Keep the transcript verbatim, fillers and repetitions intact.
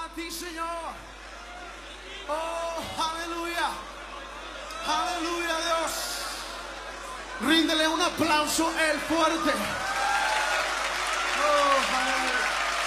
a ti, Señor. Oh, aleluya. Aleluya, Dios. Ríndele un aplauso el fuerte. Oh, aleluya.